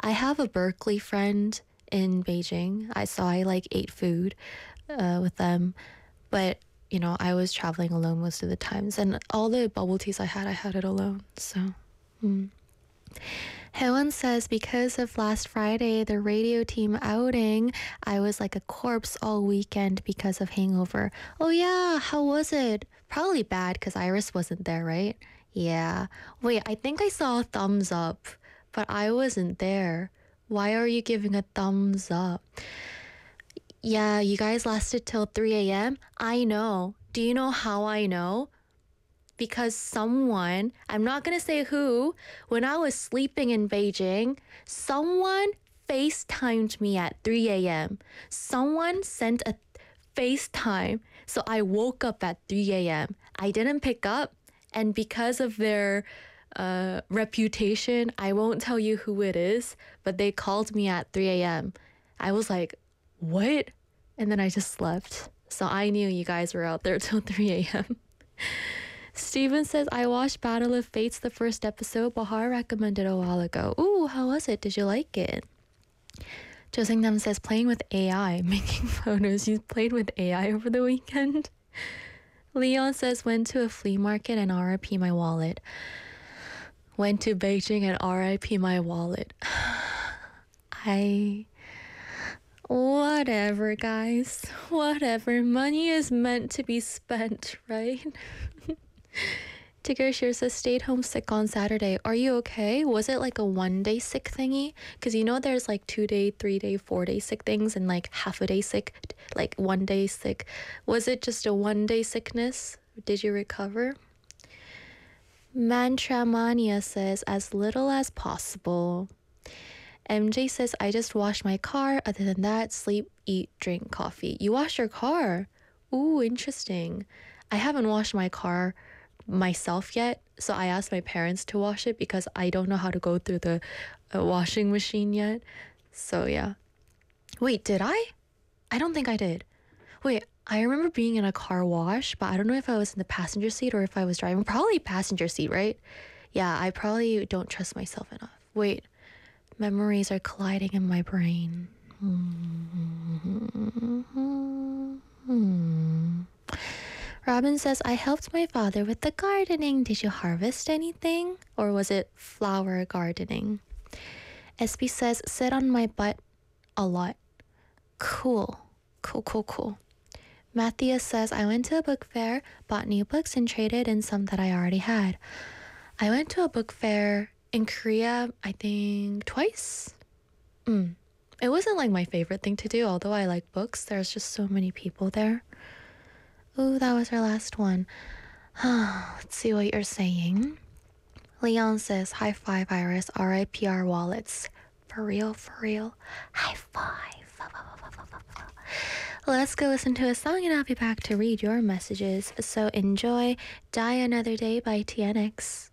I have a Berkeley friend in Beijing. I like ate food with them, but I was traveling alone most of the times, and all the bubble teas I had it alone. So, Helen says, because of last Friday, the radio team outing, I was like a corpse all weekend because of hangover. Oh yeah, how was it? Probably bad because Iris wasn't there, right? Yeah. Wait, I think I saw a thumbs up, but I wasn't there. Why are you giving a thumbs up? Yeah, you guys lasted till 3 a.m.? I know. Do you know how I know? Because someone, I'm not going to say who, when I was sleeping in Beijing, someone FaceTimed me at 3 a.m. Someone sent a FaceTime. So I woke up at 3 a.m. I didn't pick up. And because of their reputation, I won't tell you who it is, but they called me at 3 a.m. I was like, what? And then I just slept. So I knew you guys were out there till 3 a.m. Steven says, I watched Battle of Fates, the first episode. Bahar recommended a while ago. Ooh, how was it? Did you like it? Jo Nam says, playing with AI, making photos. You played with AI over the weekend? Leon says, went to a flea market and RIP my wallet. Went to Beijing and RIP my wallet. Whatever, guys. Whatever. Money is meant to be spent, right? Tigger Shear says, stayed home sick on Saturday. Are you okay? Was it like a 1 day sick thingy? Because there's like 2 day, 3 day, 4 day sick things and like half a day sick, like 1 day sick. Was it just a 1 day sickness? Did you recover? Mantramania says, as little as possible. MJ says, I just washed my car. Other than that, sleep, eat, drink coffee. You washed your car? Ooh, interesting. I haven't washed my car myself yet, so I asked my parents to wash it because I don't know how to go through the washing machine yet. So yeah. Wait, did I? I don't think I did. Wait, I remember being in a car wash, but I don't know if I was in the passenger seat or if I was driving. Probably passenger seat, right? Yeah, I probably don't trust myself enough. Wait, memories are colliding in my brain. Robin says, I helped my father with the gardening. Did you harvest anything? Or was it flower gardening? SB says, sit on my butt a lot. Cool. Matthias says, I went to a book fair, bought new books, and traded in some that I already had. I went to a book fair in Korea, I think twice. It wasn't like my favorite thing to do, although I like books. There's just so many people there. Ooh, that was our last one. Let's see what you're saying. Leon says, high five, Iris. RIP our wallets. For real. High five. Let's go listen to a song and I'll be back to read your messages. So enjoy Die Another Day by TNX.